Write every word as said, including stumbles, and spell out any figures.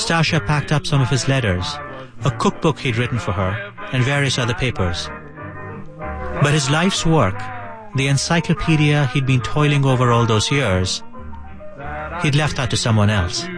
Nastasha packed up some of his letters, a cookbook he'd written for her, and various other papers. But his life's work, the encyclopedia he'd been toiling over all those years, he'd left that to someone else.